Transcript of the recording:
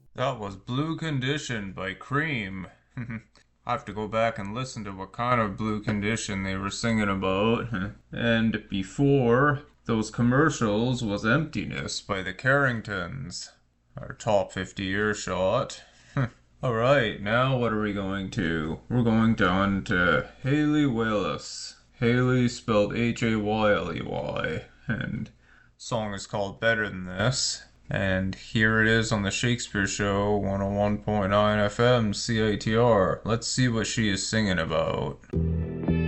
That was Blue Condition by Cream. I have to go back and listen to what kind of blue condition they were singing about. And before those commercials was Emptiness by the Carringtons. Our top 50 earshot. Alright, now what are we going to? We're going down to Hayley Willis. Hayley spelled Hayley. And song is called Better Than This. And here it is on the Shakespeare Show 101.9 FM CITR. Let's see what she is singing about.